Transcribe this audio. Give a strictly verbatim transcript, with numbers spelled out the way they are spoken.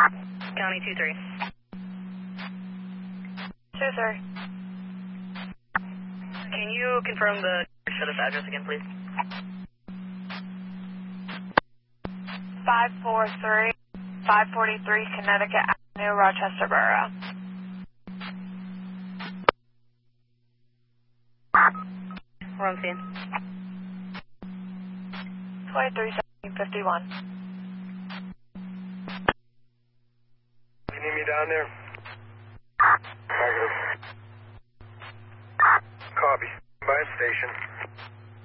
County two three. two three. Can you confirm the for this address again, please? five four three, five forty-three Connecticut Avenue, Rochester Borough. We're on scene. twenty-three seventeen fifty-one. You need me down there? Negative. Copy. By station.